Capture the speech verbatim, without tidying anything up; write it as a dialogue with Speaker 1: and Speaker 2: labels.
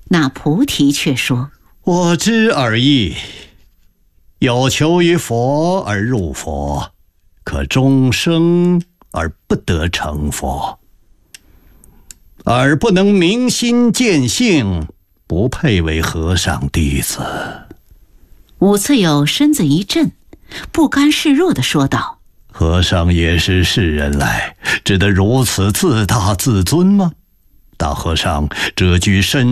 Speaker 1: 那菩提却说：
Speaker 2: 我知尔意，有求于佛而入佛，可终生而不得成佛，而不能明心见性，不配为和尚弟子。
Speaker 1: 武次友身子一震，不甘示弱地说道：
Speaker 2: 和尚也是世人来，只得如此自大自尊吗？大和尚这句深